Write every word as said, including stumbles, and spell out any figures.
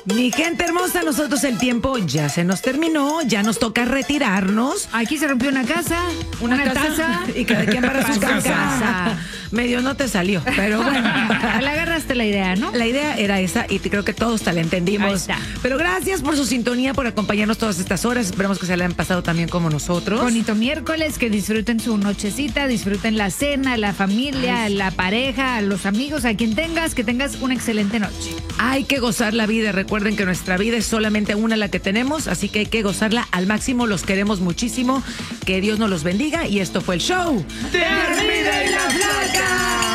Mi gente hermosa, nosotros el tiempo ya se nos terminó, ya nos toca retirarnos. Aquí se rompió una casa, Una, una, casa, taza. y cada quien para su Para su casa. casa. Medio no te salió, pero bueno. Le agarraste la idea, ¿no? La idea era esa y creo que todos te la entendimos. Ahí está. Pero gracias por su sintonía, por acompañarnos todas estas horas. Esperamos que se la hayan pasado también como nosotros. Bonito miércoles, que disfruten su nochecita, disfruten la cena, la familia, Ay. la pareja, los amigos, a quien tengas, que tengas una excelente noche. Hay que gozar la vida. Recuerden que nuestra vida es solamente una la que tenemos, así que hay que gozarla al máximo. Los queremos muchísimo. Que Dios nos los bendiga. Y esto fue el show de Armida y la Flaca.